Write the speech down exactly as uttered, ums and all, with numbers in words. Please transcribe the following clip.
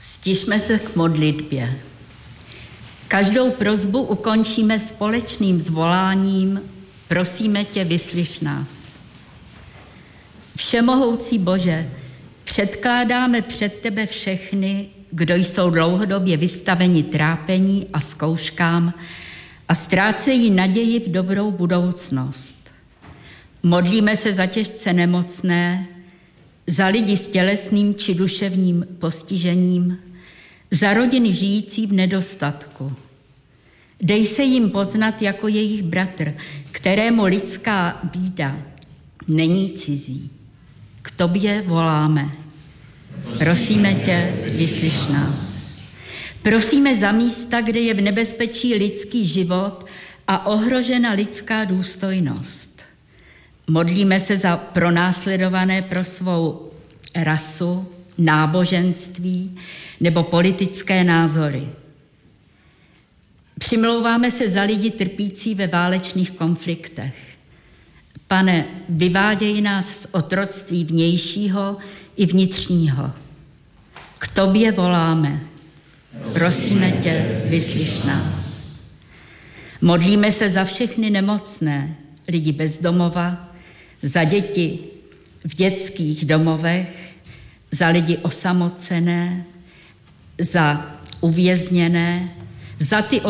Stišme se k modlitbě. Každou prosbu ukončíme společným zvoláním: prosíme tě, vyslyš nás. Všemohoucí Bože, předkládáme před tebe všechny, kdo jsou dlouhodobě vystaveni trápení a zkouškám a ztrácejí naději v dobrou budoucnost. Modlíme se za těžce nemocné, za lidi s tělesným či duševním postižením, za rodiny žijící v nedostatku. Dej se jim poznat jako jejich bratr, kterému lidská bída není cizí. K tobě voláme. Prosíme tě, vyslyš nás. Prosíme za místa, kde je v nebezpečí lidský život a ohrožena lidská důstojnost. Modlíme se za pronásledované pro svou rasu, náboženství nebo politické názory. Přimlouváme se za lidi trpící ve válečných konfliktech. Pane, vyváděj nás z otroctví vnějšího i vnitřního. K tobě voláme. Prosíme tě, vyslyš nás. Modlíme se za všechny nemocné, lidi bez domova, za děti v dětských domovech, za lidi osamocené, za uvězněné, za ty